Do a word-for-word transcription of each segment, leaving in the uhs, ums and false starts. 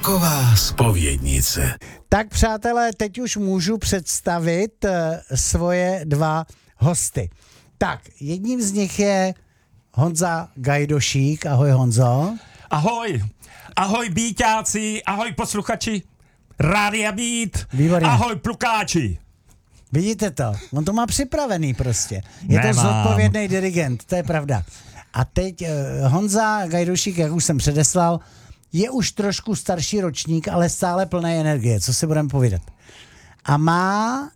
Roková zpovědnice. Tak přátelé, teď už můžu představit uh, svoje dva hosty. Tak, jedním z nich je Honza Gajdošík. Ahoj Honzo. Ahoj, ahoj bíťáci, ahoj posluchači Rádia Beat, Výborně. ahoj plukáči. Vidíte to? On to má připravený prostě. Je Nemám. to zodpovědný dirigent, to je pravda. A teď uh, Honza Gajdošík, jak už jsem předeslal, je už trošku starší ročník, ale stále plné energie, co si budeme povídat. A má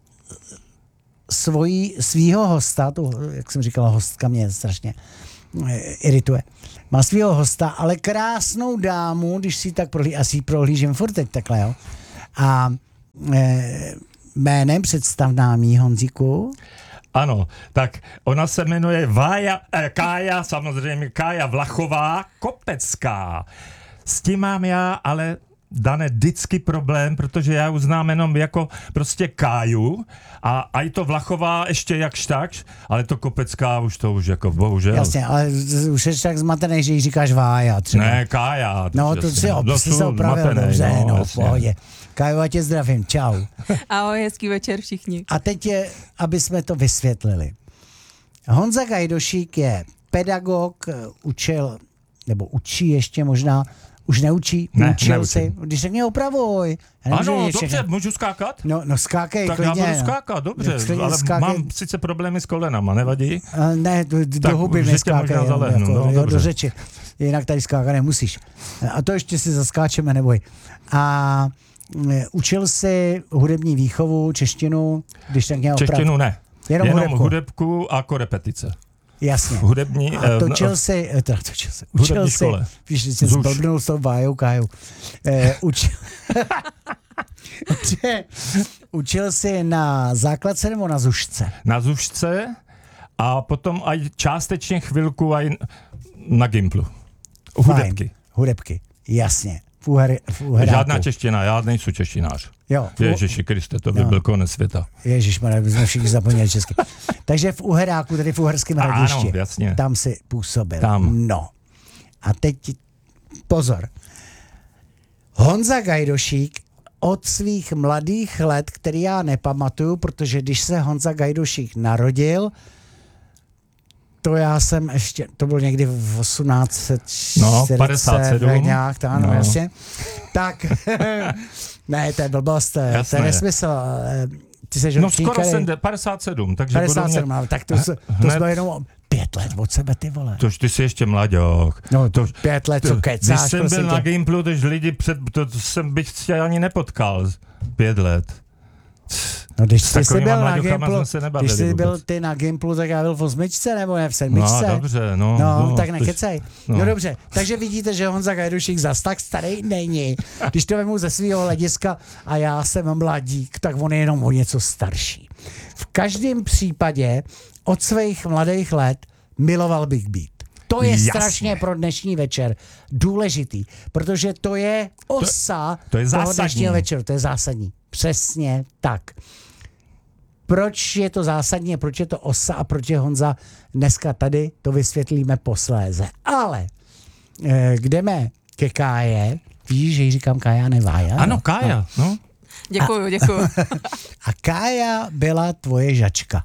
svojí, svýho hosta, tu, jak jsem říkala, hostka mě strašně irituje. Má svýho hosta, ale krásnou dámu, když si tak prohlí, asi ji prohlížím furt teď takhle, jo. A e, jménem představ nám jí, Honzíku. Ano, tak ona se jmenuje Vája, eh, Kája, samozřejmě Kája Vlachová Kopecká. S tím mám já ale, Dane, vždycky problém, protože já už znám jenom jako prostě Káju a, a i to Vlachová ještě jakž takž, ale to Kopecká už to už jako bohužel. Jasně, ale už jsi tak zmatený, že jí říkáš Vája třeba. Ne, Kája. No, to si, op, si se opravil zmatenej, dobře, no, no v pohodě. Kájo, a tě zdravím, čau. Ahoj, hezký večer všichni. A teď je, aby jsme to vysvětlili. Honza Gajdošík je pedagog, učil, nebo učí ještě možná, už neučí, Ne, učil neučím. si, když se mě opravuj. Ano, dobře, můžu skákat? No, no skákej, Tak klidně. já budu no. skákat, dobře, Klidně ale skákej. mám sice problémy s kolenama, nevadí? A ne, do, do Tak huby už mi tě skákej, možná jenom, zalehnu, jako, no, jo, do dobře. řeči. Jinak tady skákat nemusíš. A to ještě si zaskáčeme, neboj. A e, učil jsi hudební výchovu, češtinu, když tak nějak Češtinu ne, Jenom, jenom hudebku. hudebku a korepetice. Jasně. Hudební, A eh, točil no, si, eh, teda točil si, v učil hudební si, škole. víš, že jsi Zuš. zblbnul s tou Vájou Kájou. Eh, učil, učil, učil jsi na základce nebo na zušce? na Zušce a potom aj částečně chvilku aj na Gimplu. Hudebky. Fajn. Hudebky, jasně. V, uher, v uheráku. Žádná čeština, já nejsem češtinář. Jo, v, Ježiši Kriste, to by No. byl konec světa. Ježišmarja, my jsme všichni zapomněli česky. Takže v Uheráku, tedy v Uherském Hradišti, Ano, jasně. tam si působil. Tam. No. A teď pozor. Honza Gajdošík od svých mladých let, který já nepamatuju, protože když se Honza Gajdošík narodil, to já jsem ještě, to bylo někdy v osmnáct set čtyřicet, No, padesát sedm. nějak, tá, no, No. jasně. Tak, ne, to je blbost, to je, to Jasné. je nesmysl. Ty jsi No ročník, skoro který- jsem padesát sedm, takže padesát sedm, budu mě... ale tak to, to hned- jsme jenom pět let od sebe, ty vole. Tož ty jsi ještě mlaďok. No, to, pět let, co Když kecáš, jsem prosím byl na tě. Gimplu, tož lidi před, to, to jsem bych tě ani nepotkal. Pět let. No, když S jsi, jsi takovýma byl na mlaďokama Gimplu, jsme se nebavili když jsi byl vůbec. ty na Gimplu, tak já byl v osmičce, nebo ne v sedmičce? No dobře, no. No, no tak tož- nekecej. No. no. no dobře, takže vidíte, že Honza Gajdošík zas tak starý není. Když to vemu ze svého hlediska a já jsem mladík, tak on je jenom o něco starší. V každém případě od svých mladých let miloval Big Beat. To je Jasně. strašně pro dnešní večer důležitý, protože to je osa to je toho zásadní. dnešního večeru. To je zásadní. Přesně tak. Proč je to zásadní, proč je to osa a proč je Honza dneska tady, to vysvětlíme posléze. Ale eh, jdeme ke Káje. Víš, že jí říkám Kája, ne Vája? Ano, Kája, no. Děkuju, děkuju. A Kája byla tvoje žačka.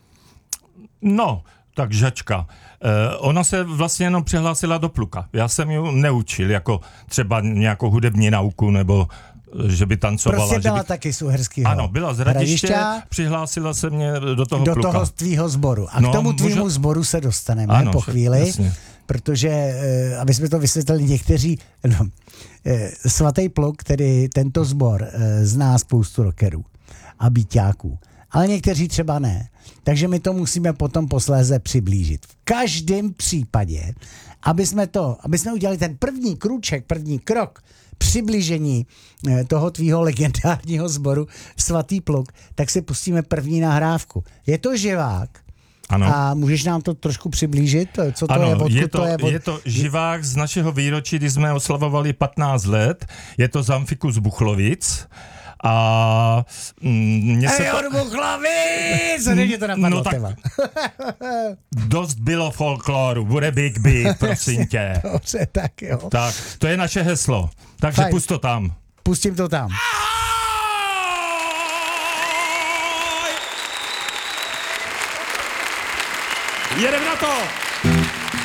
No, tak žačka. Eh, ona se vlastně jenom přihlásila do pluka. Já jsem ji neučil, jako třeba nějakou hudební nauku, nebo eh, že by tancovala. Prostě že byla by... taky z Uherského Ano, byla z Hradiště, Hradišťa přihlásila se mě do toho do pluka. toho tvýho sboru. A No, k tomu tvýmu může- sboru se dostaneme Ano, po že- chvíli, jasně. protože, eh, aby jsme to vysvětlili někteří, no, eh, Svatý Pluk, který tento sbor eh, zná spoustu rockerů a býťáků, ale někteří třeba ne. Takže my to musíme potom posléze přiblížit. V každém případě, aby jsme to, aby jsme udělali ten první krůček, první krok přiblížení eh, toho tvýho legendárního sboru Svatý Pluk, tak si pustíme první nahrávku. Je to živák. Ano. A můžeš nám to trošku přiblížit? Co to Ano, je? Odkud je to, to je? Od... je to živák z našeho výročí, kdy jsme oslavovali patnáct let. Je to z Amfiku z Buchlovic. A mm, mně se Ej, to... odbuchlavy! Co mě to napadlo, No tak- téma? Dost bylo folkloru, bude Big Beat, prosím tě. Dobře, tak jo. Tak, to je naše heslo. Takže Fajn. pust to tam. Pustím to tam. Jedem na to!